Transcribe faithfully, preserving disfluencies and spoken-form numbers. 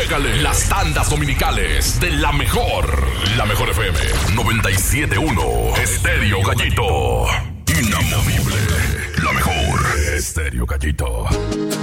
Chécale las tandas dominicales de la mejor. La mejor F M noventa y siete punto uno. Estéreo Gallito. Inamovible. La mejor. Estéreo Gallito.